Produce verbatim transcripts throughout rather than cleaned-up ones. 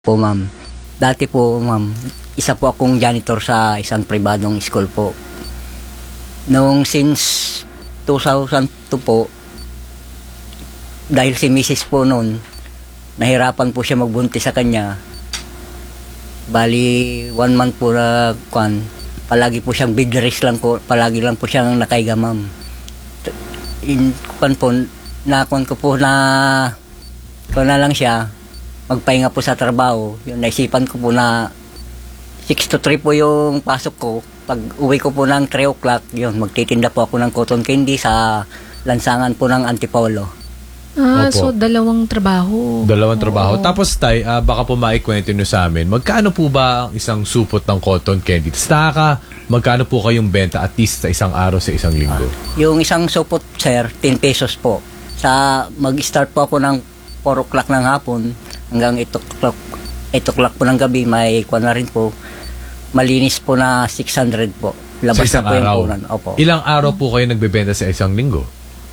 Po, ma'am. Dati po, ma'am, isa po akong janitor sa isang pribadong school po. Noong since two thousand two po, dahil si Missus po noon, nahirapan po siya magbuntis sa kanya. Bali, one month po na kwan, palagi po siyang bed rest lang po, palagi lang po siyang nakaiga, ma'am. In kwan po, nakon ko po na, kwan na lang siya, magpahinga po sa trabaho. Yun, naisipan ko po na six to three po yung pasok ko. Pag uwi ko po ng three o'clock, yun, magtitinda po ako ng cotton candy sa lansangan po ng Antipolo. Ah, Opo. so dalawang trabaho. Dalawang trabaho. Oo. Tapos, Tay, ah, baka po maikwento nyo sa amin, magkano po ba ang isang supot ng cotton candy? Tapos, taka, magkano po kayong benta at least sa isang araw, sa isang linggo? Yung isang supot, sir, ten pesos po. Sa mag-start po ako ng four o'clock ng hapon hanggang eight o'clock, eight o'clock po ng gabi, may kwan na rin po. Malinis po na six hundred po. Labas Sa isang na po yung araw? punan. Opo. Ilang araw po kayo nagbebenta sa isang linggo?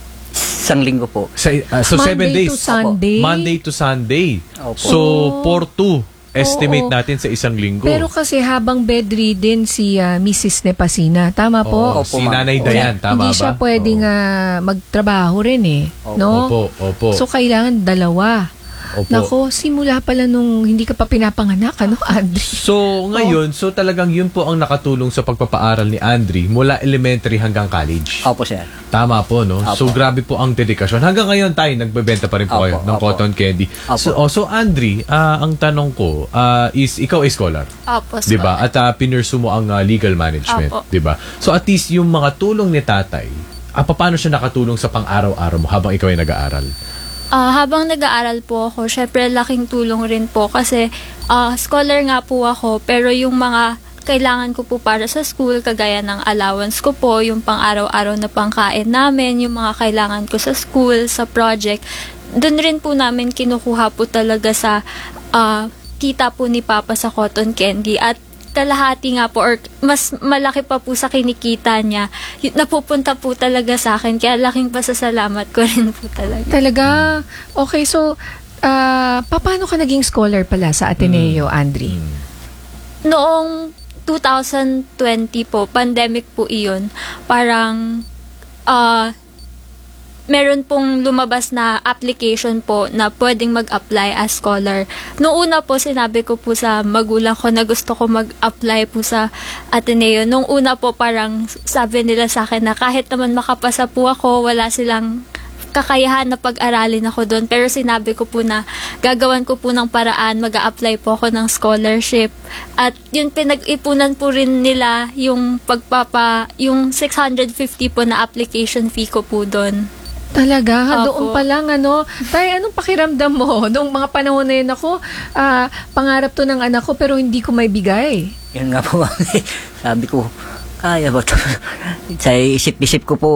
Isang linggo po. Sa, ah, so, Monday seven days. to Sunday. Monday to Sunday. Opo. So, four two estimate Oo. natin sa isang linggo. Pero kasi habang bedridden si ah, Missus Nepasina, tama po? Oo, Opo, si ma'am. Nanay Oo. Dayan, tama Hindi ba? siya pwedeng Oo. ah, magtrabaho rin eh. Opo. No? Opo, opo. So, kailangan dalawa. Opo. Nako, simula pala nung hindi ka pa pinapanganak, ano, Andre? So, ngayon, so talagang yun po ang nakatulong sa pagpapaaral ni Andre mula elementary hanggang college. Opo, sir. Tama po, no? Opo. So, grabe po ang dedikasyon. Hanggang ngayon, tayo, nagbebenta pa rin po Opo, kayo ng opo. cotton candy. Opo. So, oh, so Andre, ah, ang tanong ko, ah, is, ikaw ay scholar. Opo, Di ba? At uh, pinursu mo ang ah, legal management. Opo. Di ba? So, at least yung mga tulong ni tatay, ah, paano siya nakatulong sa pang-araw-araw mo habang ikaw ay nag-aaral? Ah, habang nag-aaral po ako, syempre laking tulong rin po kasi ah, scholar nga po ako, pero yung mga kailangan ko po para sa school, kagaya ng allowance ko po, yung pang-araw-araw na pangkain namin, yung mga kailangan ko sa school, sa project, dun rin po namin kinukuha po talaga sa ah, kita po ni Papa sa cotton candy. At kalahati nga po or mas malaki pa po sa kinikita niya, y- napupunta po talaga sa akin. Kaya laking pasasalamat ko rin po talaga. Talaga? Okay, so, ah, paano ka naging scholar pala sa Ateneo, Andre? Noong twenty twenty po, pandemic po iyon, parang ah meron pong lumabas na application po na pwedeng mag-apply as scholar. Noong una po, sinabi ko po sa magulang ko na gusto ko mag-apply po sa Ateneo. Noong una po, parang sabi nila sa akin na kahit naman makapasa po ako, wala silang kakayahan na pag-aralin ako doon. Pero sinabi ko po na gagawan ko po ng paraan, mag-a-apply po ako ng scholarship. At yun, pinag-ipunan po rin nila yung pagpapa, yung six hundred fifty po na application fee ko po doon. Talaga? Opo. Doon pa lang, ano? Tay, anong pakiramdam mo? Noong mga panahon na yun ako, ah, pangarap to ng anak ko pero hindi ko may bigay. Yun nga po, ma'am. Sabi ko, kaya ba ito? Sa isip-isip ko po,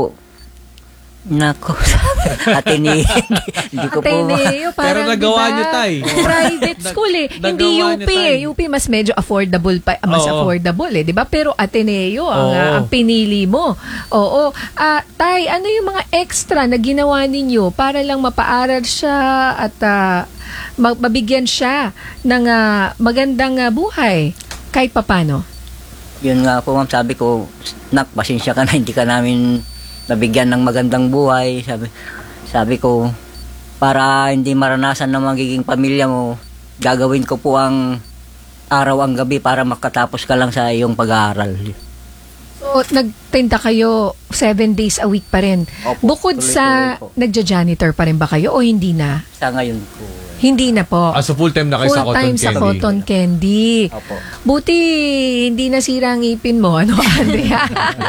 nako, Ateneo, hindi ko po. Ateneo, parang, Pero nagawa diba, niyo, Tay. Private school eh. Nag- Hindi nagawa U P niyo, Tay. eh. U P mas medyo affordable pa, mas Oo. affordable eh, 'di ba? Pero Ateneo ang, Oo. ah, ang pinili mo. Oo. Ah, Tay, ano yung mga extra na ginawa ninyo para lang mapaaral siya at ah, ma- mabigyan siya ng ah, magandang ah, buhay kahit papano? Yun nga po, ma'am, sabi ko, nak, pasensya ka na, hindi ka namin nabigyan ng magandang buhay. Sabi, sabi ko, para hindi maranasan na magiging pamilya mo, gagawin ko po ang araw ang gabi para makatapos ka lang sa iyong pag-aaral. So, nagtinda kayo seven days a week pa rin. Opo, Bukod sa tuloy-tuloy po. nagja-janitor pa rin ba kayo o hindi na? Sa ngayon po. Hindi na po. Ah, so full-time na kayo sa Full cotton time candy. sa cotton candy. Opo. Buti hindi nasira ang ngipin mo, ano, Andrea?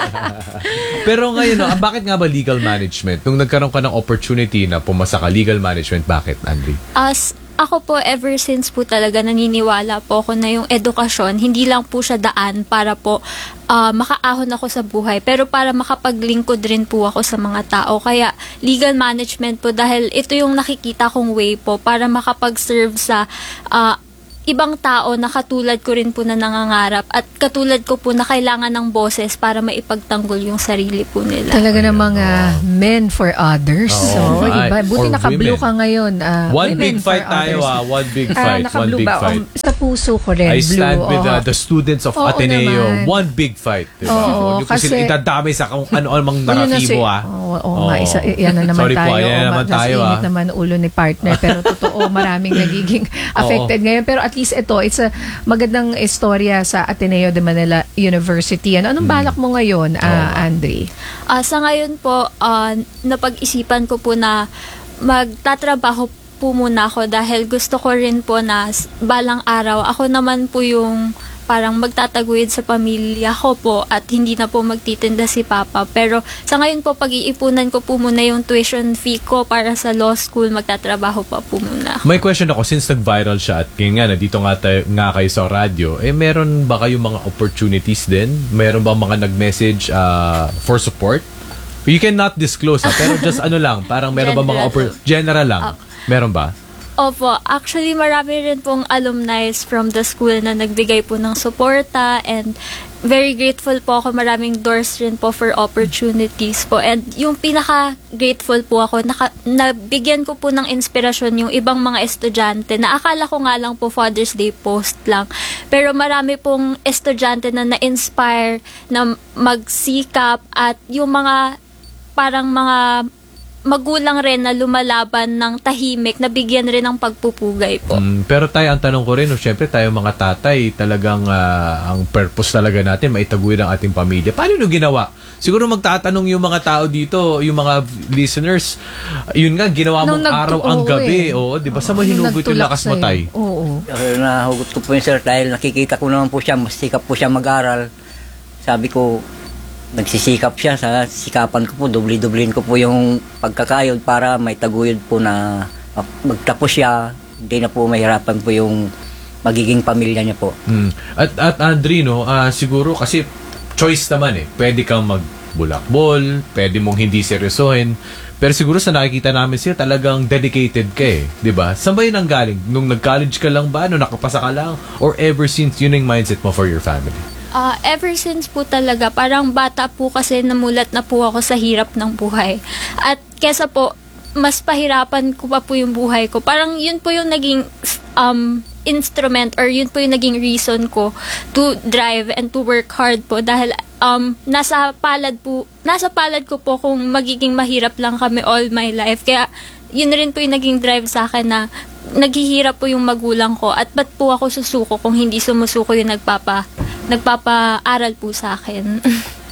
Pero ngayon, no, ah, bakit nga ba legal management? Nung nagkaroon ka ng opportunity na pumasa ka legal management, bakit, Andre? As ako po, ever since po talaga naniniwala po ako na yung edukasyon, hindi lang po siya daan para po ah, makaahon ako sa buhay, pero para makapaglingkod rin po ako sa mga tao. Kaya legal management po, dahil ito yung nakikita kong way po para makapag-serve sa ah, ibang tao na katulad ko rin po na nangangarap at katulad ko po na kailangan ng boses para maipagtanggol yung sarili po nila. Talaga namang uh, men for others. Oo, so, ay, iba. Buti or naka-blue women. ka ngayon. ah, One women big for fight tayo others. ah. One big Ah, fight. One naka-blue big ba? fight. Um, sa puso ko rin. I stand blue, with uh, oo. the students of Oo Ateneo. naman. One big fight. Diba? Oo, Huwag niyo po kasi- sila itadamay sa kung ano-anong Ayun na si- naratibo ah. Oo, oo nga, isa, yan na naman Sorry tayo. po, yan na Oo, naman mas tayo init ah. naman ulo ni partner. Pero totoo, maraming nagiging affected ngayon. Pero at least ito, it's a magandang istorya sa Ateneo de Manila University. Ano, anong balak mo ngayon, ah, Andre? Ah, sa ngayon po, ah, napag-isipan ko po na magtatrabaho po muna ako dahil gusto ko rin po na s- balang araw, ako naman po yung parang magtataguyod sa pamilya ko po at hindi na po magtitinda si Papa. Pero sa ngayon po, pag-iipunan ko po muna yung tuition fee ko para sa law school, magtatrabaho pa po muna. May question ako, since nag-viral siya at yun nga, nandito nga, tayo, nga kayo sa radyo, eh meron ba kayong mga opportunities din? Meron ba mga nag-message uh, for support? You cannot disclose ha, pero just ano lang, parang meron ba mga General. oppor- general lang? Meron ba? Opo, actually marami rin pong alumni from the school na nagbigay po ng suporta and very grateful po ako. Maraming doors rin po for opportunities po. And yung pinaka-grateful po ako, naka, nabigyan ko po ng inspirasyon yung ibang mga estudyante na akala ko nga lang po Father's Day post lang. Pero marami pong estudyante na na-inspire na magsikap at yung mga parang mga magulang rin na lumalaban ng tahimik, nabigyan rin ng pagpupugay po. Mm, pero tayo, ang tanong ko rin, no, syempre tayo mga tatay, talagang ah, ang purpose talaga natin, maitaguyod ang ating pamilya. Paano nyo ginawa? Siguro magtatanong yung mga tao dito, yung mga listeners, yun nga, ginawa Nung mong nagtu- araw ang oo gabi. eh. Oo, di ba? Sa Nung mahinugot yung nagtulak lakas mo, sa'yo. tay. Oo. Kasi nahugot ko po yun, sir, dahil nakikita ko naman po siya, mas sikap po siya mag-aral. Sabi ko, nagsisikap siya. Sa sikapan ko po, dubli-dublin ko po yung pagkakayod para may taguyod po na magtapos siya. Hindi na po mahirapan po yung magiging pamilya niya po. Mm. At, at Andre, no, ah, siguro kasi choice naman eh. Pwede kang magbulakbol, pwede mong hindi seryosohin. Pero siguro sa nakikita namin siya, talagang dedicated ka eh. Diba? Saan ba yun ang galing? Nung nag-college ka lang ba? Nung nakapasa ka lang? Or ever since yun yung mindset mo for your family? Ah, ever since po talaga, parang bata po kasi namulat na po ako sa hirap ng buhay. At kesa po, mas pahirapan ko pa po yung buhay ko. Parang yun po yung naging um, instrument or yun po yung naging reason ko to drive and to work hard po dahil um, nasa palad po, nasa palad ko po kung magiging mahirap lang kami all my life. Kaya yun rin po yung naging drive sa akin na naghihirap po yung magulang ko at ba't po ako susuko kung hindi sumusuko yung nagpapa nagpapaaral po sa akin.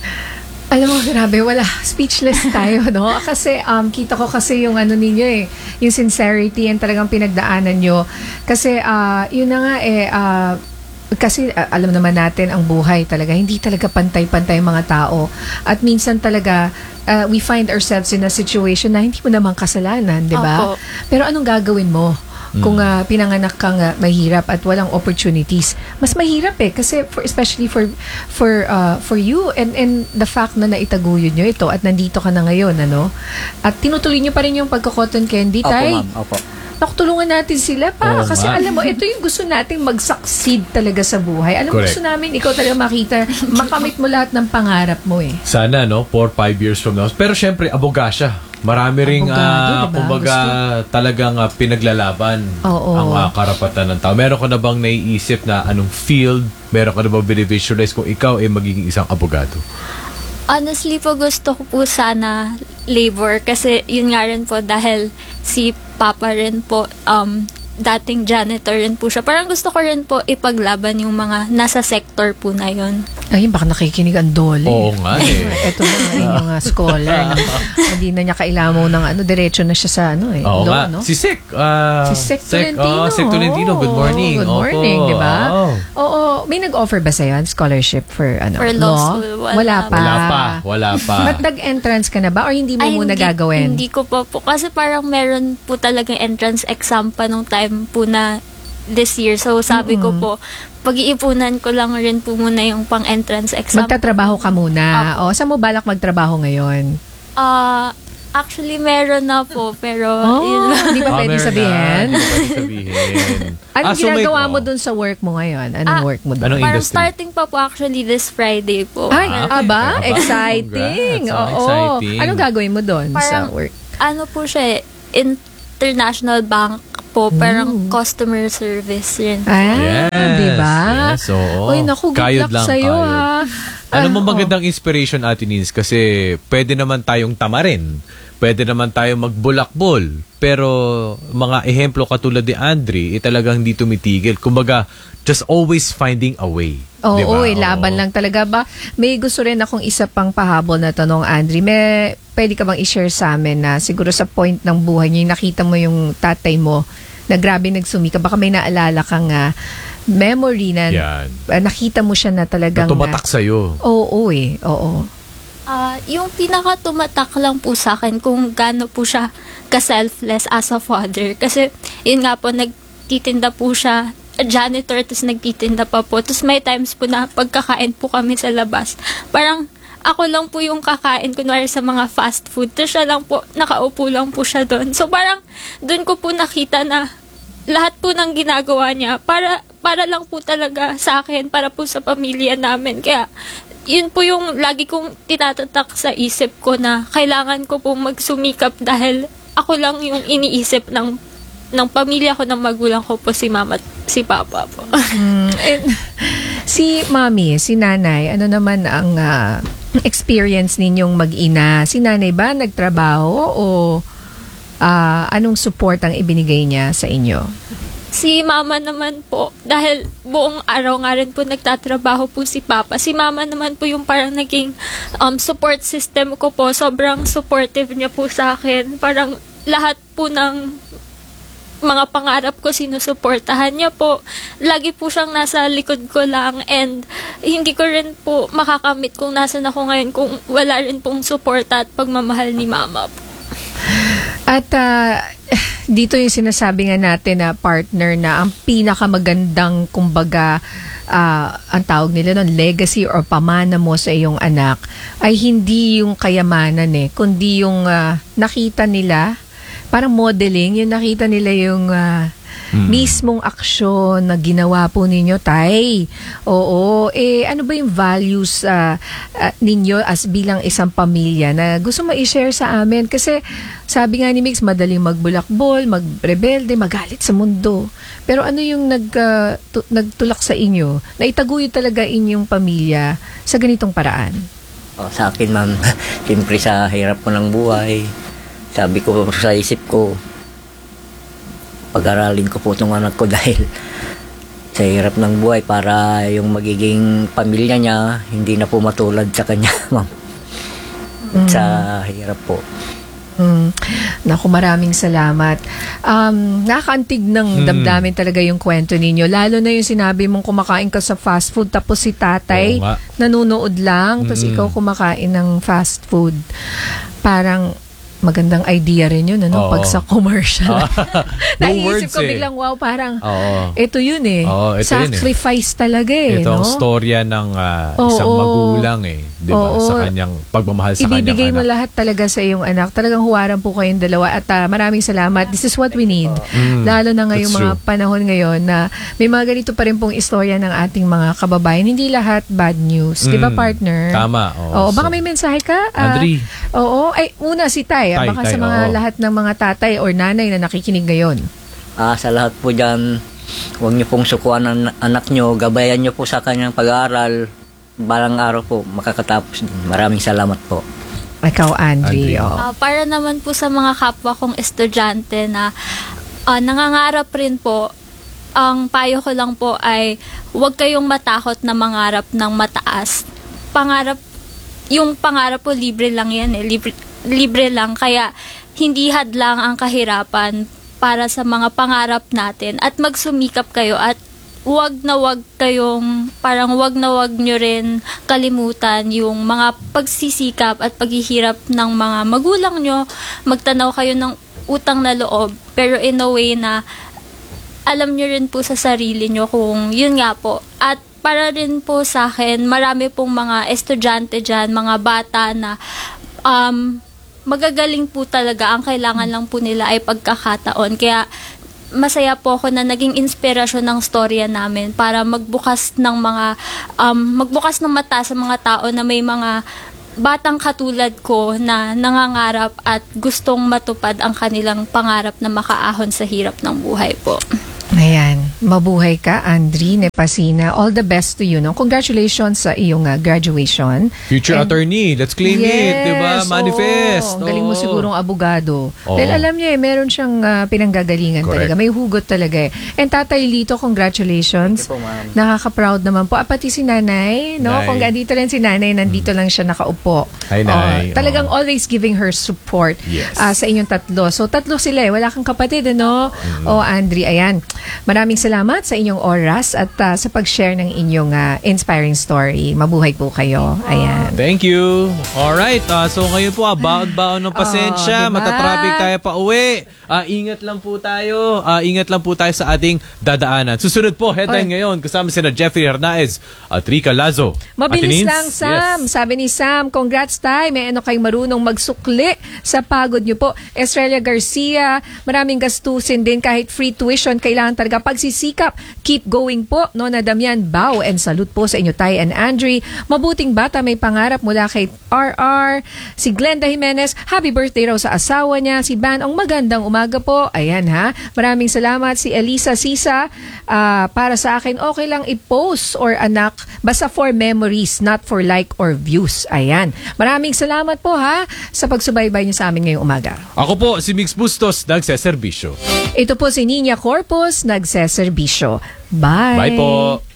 Alam mo, grabe, wala. Speechless tayo, no? Kasi um, kita ko kasi yung ano ninyo eh, yung sincerity and talagang pinagdaanan nyo. Kasi uh, yun na nga eh, uh, kasi uh, alam naman natin ang buhay talaga, hindi talaga pantay-pantay mga tao. At minsan talaga, uh, we find ourselves in a situation na hindi mo naman kasalanan, di ba? Opo. Pero anong gagawin mo? Kung uh, pinanganak kang uh, mahirap at walang opportunities, mas mahirap eh kasi for, especially for for uh, for you and and the fact na naitaguyod nyo ito at nandito ka na ngayon, ano? At tinutuloy nyo pa rin yung pagka-cotton candy, Opo, tay. ma'am. Opo. Nakutulungan natin sila pa Oo kasi nga. alam mo, ito yung gusto nating mag-succeed talaga sa buhay. Alam mo, Correct. gusto namin ikaw talaga makita, makamit mo lahat ng pangarap mo eh. Sana, no? Four, five years from now. Pero syempre, aboga siya. Marami ring, Abogado, ah, diba? kumbaga, talagang ah, pinaglalaban Oo. ang ah, karapatan ng tao. Meron ka na bang naiisip na anong field? Meron ka na bang binivisualize kung ikaw ay magiging isang abogado? Honestly po, gusto ko po sana labor kasi yun nga rin po dahil si Papa rin po um, dating janitor rin po siya. Parang gusto ko rin po ipaglaban yung mga nasa sector po na yun. Ayun, baka nakikinig ang dole. Oo nga eh. Ito na yung mga scholar. no? Hindi na niya kailamaw ng ano, diretso na siya sa ano eh. Oo law, nga. no? Si Sek. ah, Si Sek Tolentino. Oh, Sek Tolentino. Good morning. Good morning, Opo. di ba? Oo. Oo. May nag-offer ba sa'yo scholarship for ano? For law school, wala Wala pa. Wala pa. Wala pa. Ba't nag-entrance ka na ba or hindi mo Ay, muna hindi, gagawin? Hindi ko pa po. Kasi parang meron po talagang entrance exam pa nung time po na this year. So sabi ko po, pag-iipunan ko lang rin po muna yung pang-entrance exam. Magtatrabaho ka muna. O, saan mo balak magtrabaho ngayon? Ah, Actually, meron na po, pero Oh, yun lang. hindi ba Ah, pwede meron sabihin? na. Hindi ba pwede sabihin? Anong Ah, so may- ginagawa mo oh. dun sa work mo ngayon? Anong Ah, work mo dun? Anong Parang industry? starting pa po actually this Friday po. Ay, Ah, aba, okay. exciting. Congrats. Ah, Oo. exciting. Anong gagawin mo doon sa Parang- work? Ano po siya eh, international bank po, parang customer service rin. Ah, Yes. di ba? Yes, oo. Uy, naku, good Kayod luck lang, sa'yo, kayod. ha? Ano Ah, mo oo. magandang inspiration, Ate Nins? Kasi pwede naman tayong tamarin. Pwede naman tayong magbulakbol. Pero mga ehemplo katulad ni Andre, eh, talagang hindi tumitigil. Kumbaga, just always finding a way. Oo, Diba? eh, laban Oo. lang talaga ba? May gusto rin akong isa pang pahabol na tanong, Andre. May, pwede ka bang i-share sa amin na siguro sa point ng buhay niyo, yung nakita mo yung tatay mo na grabe nagsumika. Baka may naalala kang ah, memory na Yan. ah, nakita mo siya na talagang... Na tumatak sa'yo. Oo, oo eh. Oo. Ah, yung pinaka tumatak lang po sa akin kung gaano po siya ka-selfless as a father. Kasi yun nga po, nagtitinda po siya, janitor, tapos nagtitinda pa po. Tapos may times po na pagkakain po kami sa labas. Parang ako lang po yung kakain, kunwari sa mga fast food. Tapos siya lang po, nakaupo lang po siya doon. So parang doon ko po nakita na lahat po ng ginagawa niya para para lang po talaga sa akin, para po sa pamilya namin. Kaya yun po yung lagi kong tinatatak sa isip ko na kailangan ko po magsumikap dahil ako lang yung iniisip ng ng pamilya ko, ng magulang ko po, si mama at si papa po. Mm, and, si mami, si nanay, ano naman ang ah, experience ninyong mag-ina? Si nanay ba nagtrabaho o ah, anong support ang ibinigay niya sa inyo? Si mama naman po, dahil buong araw nga rin po nagtatrabaho po si papa. Si mama naman po yung parang naging um, support system ko po. Sobrang supportive niya po sa akin. Parang lahat po ng mga pangarap ko sinusuportahan niya po. Lagi po siyang nasa likod ko lang, and hindi ko rin po makakamit kung nasan ako ngayon kung wala rin pong suporta at pagmamahal ni mama po. At ah, dito yung sinasabi nga natin na partner na ang pinakamagandang kumbaga ah, ang tawag nila nun, legacy or pamana mo sa iyong anak ay hindi yung kayamanan eh, kundi yung ah, nakita nila, parang modeling, yung nakita nila yung ah, mismong aksyon na ginawa po ninyo, tay. Oo. Eh, ano ba yung values ah, ah, ninyo as bilang isang pamilya na gusto mo i-share sa amin? Kasi sabi nga ni Mix, madaling magbulakbol, magrebelde, magalit sa mundo. Pero ano yung nag, ah, tu- nagtulak sa inyo na itaguyod talaga inyong pamilya sa ganitong paraan? O, sa akin, ma'am, siyempre sa hirap ko ng buhay, sabi ko sa isip ko, pag-aralin ko po itong anak ko dahil sa hirap ng buhay para yung magiging pamilya niya hindi na po matulad sa kanya, ma'am. Sa hirap po. Mm. Naku, maraming salamat. Um, nakakantig ng damdamin talaga yung kwento ninyo. Lalo na yung sinabi mong kumakain ka sa fast food tapos si tatay Oo nga. nanonood lang tapos Mm. ikaw kumakain ng fast food. Parang magandang idea rin yun, ano? Oo. Pag sa commercial. No Naisip words ko eh. biglang, wow, parang Oo. ito yun eh. Oo, ito yun eh. Sacrifice talaga eh, Ito ang no? storya ng ah, Oo. isang magulang eh. Di ba? Oo. Sa kanyang pagmamahal sa Ibibigay kanyang mo anak. lahat talaga sa iyong anak. Talagang huwaran po kayong dalawa. At ah, maraming salamat. This is what we need. Mm, Lalo na ngayong that's mga true. panahon ngayon na may mga ganito pa rin pong istorya ng ating mga kababayan. Hindi lahat bad news. Di ba, Mm, partner? tama. Oo. Oo, baka So, may mensahe ka? Ah, Adri. Oo. Ay, una si Tay. ah, Tay, baka Tay, sa mga oo. lahat ng mga tatay or nanay na nakikinig ngayon. Ah, sa lahat po dyan, huwag niyo pong sukuan ang anak niyo, gabayan niyo po sa kanyang pag-aaral. Balang araw po, makakatapos din. Maraming salamat po. Ikaw, Andre. Andre. oo. Ah, para naman po sa mga kapwa kong estudyante na ah, nangangarap rin po, ang payo ko lang po ay huwag kayong matakot na mangarap ng mataas. Pangarap, yung pangarap po libre lang yan eh, libre, libre lang. Kaya hindi hadlang ang kahirapan para sa mga pangarap natin at magsumikap kayo at wag na wag kayong, parang wag na wag nyo rin kalimutan yung mga pagsisikap at paghihirap ng mga magulang nyo. Magtanaw kayo ng utang na loob, pero in a way na alam nyo rin po sa sarili nyo kung yun nga po. At para rin po sa akin, marami pong mga estudyante dyan, mga bata na um, magagaling po talaga. Ang kailangan lang po nila ay pagkakataon. Kaya masaya po ako na naging inspirasyon ng storya namin para magbukas ng mga um, magbukas ng mata sa mga tao na may mga batang katulad ko na nangangarap at gustong matupad ang kanilang pangarap na makaahon sa hirap ng buhay po. Ayan, mabuhay ka, Andri Nepasina. All the best to you. No? Congratulations sa iyong uh, graduation. Future And- attorney, let's claim it, di ba? Manifest. Oo. Galing mo Oo. sigurong abogado. Oo. Dahil alam niya eh, meron siyang uh, pinanggagalingan Correct. talaga. May hugot talaga eh. And Tatay Lito, congratulations. Thank you po, ma'am. Nakaka-proud naman po. Ah, pati si Nanay, no? Nay. Kung andito rin si Nanay, nandito lang siya nakaupo. Hi, Nay. Oo, talagang Oo. always giving her support Yes. ah, sa inyong tatlo. So, tatlo sila eh. Wala kang kapatid, ano? Mm-hmm. O, Andri, ayan. Maraming salamat sa inyong oras at ah, sa pag-share ng inyong ah, inspiring story. Mabuhay po kayo. Ayan. Thank you. Alright, uh, so ngayon po, ah, baon-baon ng pasensya. Oh, diba? Matatraffic tayo pa uwi. Ah, ingat lang po tayo. Ah, ingat lang po tayo sa ating dadaanan. Susunod po, headline Oy. ngayon. Kasama sina Jeffrey Hernaez at Rica Lazo. Mabilis Atenins? lang, Sam. Yes. Sabi ni Sam, congrats tayo. May ano kayong marunong magsukli sa pagod nyo po. Estrella Garcia, maraming gastusin din kahit free tuition. Kailangan talaga pagsisikap. Keep going po. No, na Damian Bao and salute po sa inyo, Tay and Andre. Mabuting bata may pangarap mula kay R R. Si Glenda Jimenez, happy birthday raw sa asawa niya. Si Ban, ang magandang umaga po. Ayan ha. Maraming salamat. Si Elisa Sisa, ah, para sa akin, okay lang i-post or anak, basta for memories, not for like or views. Ayan. Maraming salamat po ha sa pagsubaybay niyo sa amin ngayong umaga. Ako po, si Mix Bustos, nagseserbisyo. Ito po si Nina Corpus, nagseserbisyo. Bye! Bye po.